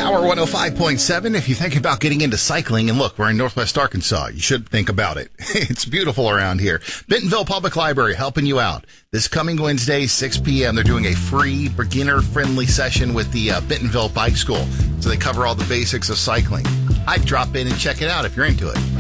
Power 105.7. If you think about getting into cycling, and look, we're in Northwest Arkansas, you should think about it. It's beautiful around here. Bentonville Public Library helping you out. This coming Wednesday, 6 p.m., they're doing a free beginner-friendly session with the Bentonville Bike School. So they cover all the basics of cycling. I'd drop in and check it out if you're into it.